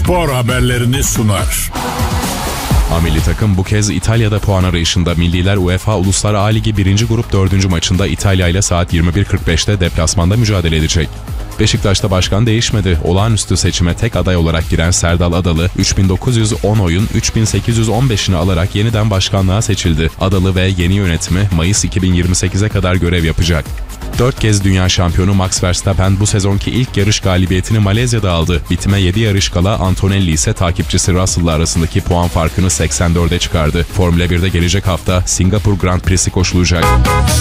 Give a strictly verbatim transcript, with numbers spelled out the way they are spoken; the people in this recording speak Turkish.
spor haberlerini sunar. A milli takım bu kez İtalya'da puan arayışında. Milliler UEFA Uluslar A Ligi birinci grup dördüncü maçında İtalya ile saat yirmi bir kırk beşte deplasmanda mücadele edecek. Beşiktaş'ta başkan değişmedi. Olağanüstü seçime tek aday olarak giren Serdal Adalı, üç bin dokuz yüz on oyun üç bin sekiz yüz on beşini alarak yeniden başkanlığa seçildi. Adalı ve yeni yönetimi Mayıs iki bin yirmi sekize kadar görev yapacak. Dört kez dünya şampiyonu Max Verstappen bu sezonki ilk yarış galibiyetini Malezya'da aldı. Bitime yedi yarış kala Antonelli ise takipçisi Russell'la arasındaki puan farkını seksen dörde çıkardı. Formula birde gelecek hafta Singapur Grand Prix'si koşulacak.